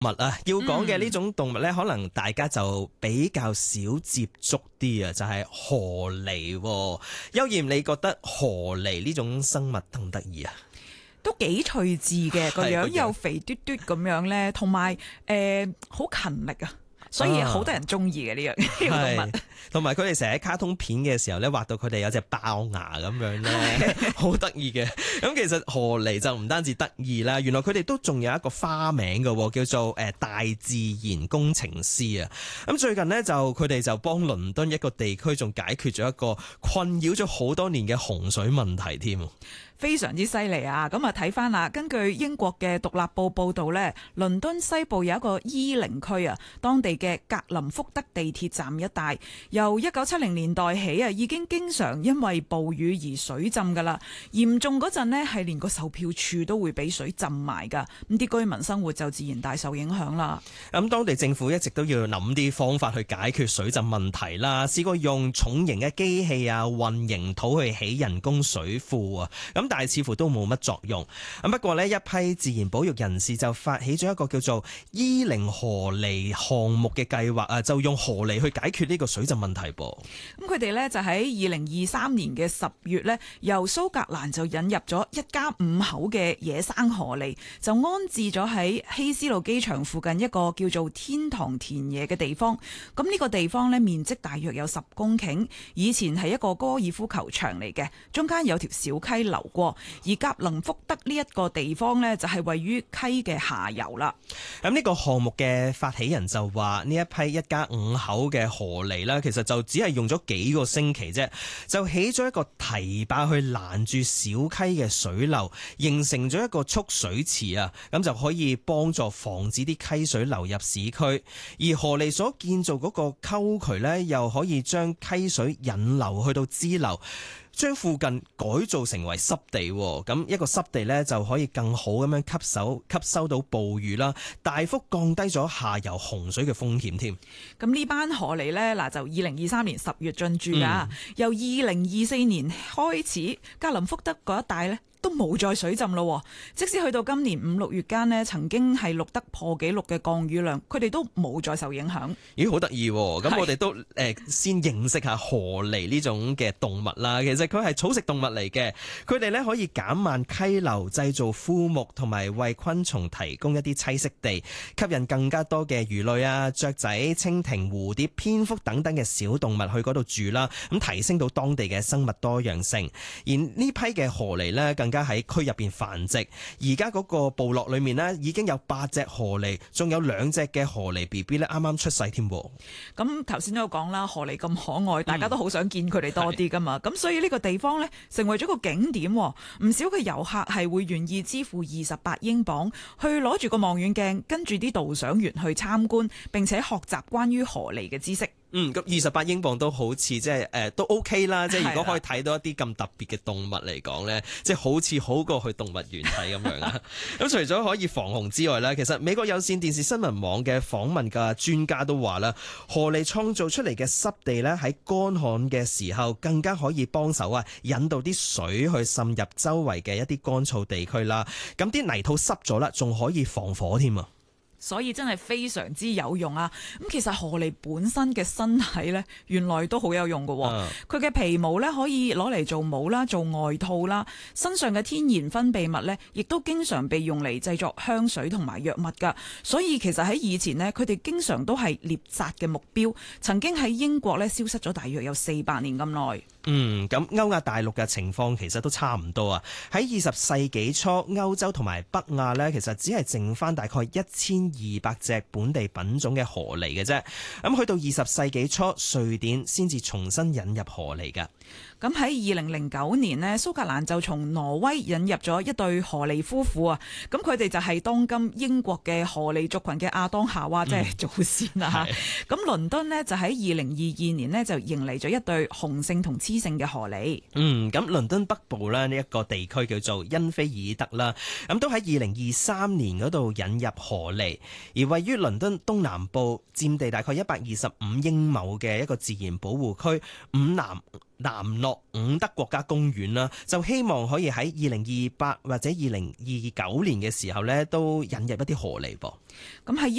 物啊，要講嘅呢種動物呢，可能大家就比較少接觸啲啊，就係河狸喎。邱艷，你覺得河狸呢種生物得唔得意啊？ 都幾趣致嘅，個樣係又肥嘟嘟咁樣咧，同埋好勤力啊！所以好多人中意嘅呢樣動物， 同埋佢哋成日喺卡通片嘅時候咧，畫到佢哋有隻爆牙咁樣咧，好得意嘅。咁其實河狸就唔單止得意啦，原來佢哋都仲有一個花名嘅，叫做大自然工程師啊。咁最近呢，就佢哋就幫倫敦一個地區仲解決咗一個困擾咗好多年嘅洪水問題添。 非常之犀利啊！咁啊睇翻啦，根據英國嘅獨立報報導呢，倫敦西部有一個伊靈區啊，當地嘅格林福德地鐵站一帶，由1970年代起啊，已經經常因為暴雨而水浸噶啦。嚴重嗰陣呢，係連個售票處都會俾水浸埋噶，咁啲居民生活就自然大受影響啦。 咁當地政府一直都要諗啲方法去解決水浸問題啦，試過用重型嘅機器啊，混凝土去起人工水庫啊，咁但係似乎都冇乜作用。不過呢，一批自然保育人士就發起咗一個叫做伊靈河狸項目嘅計劃啊，就用河狸去解決呢個水浸問題噃。 咁佢哋呢，就喺2023年嘅10月呢，由蘇格蘭就引入咗一家5口嘅野生河狸，就安置咗喺希斯路機場附近一個叫做天堂田野嘅地方。咁呢個地方呢，面積大約有10公頃，以前係一個高爾夫球場嚟嘅，中間有條小溪流過。而格林福德呢一個地方呢，就係位於溪嘅下游啦。 咁呢個項目嘅發起人就話：呢一批一家5口嘅河狸啦，其實就只係用咗幾個星期啫，就起咗一個堤壩去攔住小溪嘅水流，形成咗一個蓄水池啊，咁就可以幫助防止啲溪水流入市區。而河狸所建造嗰個溝渠呢，又可以將溪水引流去到支流，將附近改造成為濕地，咁一個濕地呢，就可以更好咁樣吸收到暴雨啦，大幅降低咗下游洪水嘅風險添。 咁呢班河狸呢，嗱就2023年10月進駐㗎，由2024年開始，格林福德嗰一帶呢，都冇再水浸咯，即使去到今年5、6月間呢，曾經係錄得破紀錄嘅降雨量，佢哋都冇再受影響。 咦，好得意喎！咁我哋都先認識下河狸呢種嘅動物啦。其實佢係草食動物嚟嘅，佢哋呢可以減慢溪流，製造枯木，同埋為昆蟲提供一啲棲息地，吸引更加多嘅魚類啊、雀仔、蜻蜓、蝴蝶、蝙蝠等等嘅小動物去嗰度住啦，咁提升到當地嘅生物多樣性。而呢批嘅河狸呢，更加喺區入邊繁殖，而家嗰個部落裏面呢，已經有8隻河狸，仲有2隻嘅河狸 BB 咧，啱啱出世添。 咁頭先都有講啦，河狸咁可愛，大家都好想見佢哋多啲噶嘛。咁所以呢個地方呢，成為咗個景點，唔少嘅遊客係會願意支付28英鎊去攞住個望遠鏡，跟住啲導賞員去參觀，並且學習關於河狸嘅知識。 咁28英鎊都好似即係都 OK 啦，即係如果可以睇到一啲咁特別嘅動物嚟講呢，即係好似好過去動物園睇咁樣啦。咁除咗可以防洪之外呢，其實美國有線電視新聞網嘅訪問嘅專家都話啦，河狸創造出嚟嘅濕地呢，喺乾旱嘅時候更加可以幫手啊，引導啲水去滲入周圍嘅一啲乾燥地區啦。咁啲泥土濕咗啦，仲可以防火添啊！ 所以真係非常之有用啊！咁其實河狸本身嘅身體呢，原來都好有用㗎喎。佢嘅皮毛呢，可以攞嚟做帽啦、做外套啦，身上嘅天然分泌物呢，亦都經常被用嚟製作香水同埋藥物㗎。所以其實喺以前呢，佢哋經常都係獵殺嘅目標，曾經喺英國呢消失咗大約有400年咁耐。 咁歐亞大陸嘅情況其實都差唔多啊！喺20世紀初，歐洲同埋北亞呢，其實只係剩翻大概1200隻本地品種嘅河狸嘅啫。咁去到20世紀初，瑞典先至重新引入河狸㗎。 咁喺2009年呢，蘇格蘭就從挪威引入咗一對河狸夫婦啊。咁佢哋就係當今英國嘅河狸族群嘅亞當夏娃，即係祖先啦。咁倫敦呢，就喺2022年呢，就迎嚟咗一對雄性同雌性嘅河狸。 咁倫敦北部呢一個地區叫做恩菲爾德啦，咁都喺2023年嗰度引入河狸，而位於倫敦東南部，佔地大概125英畝嘅一個自然保護區，五男南諾伍德國家公園啦，就希望可以喺2028或者2029年嘅時候呢，都引入一啲河狸噃。 咁喺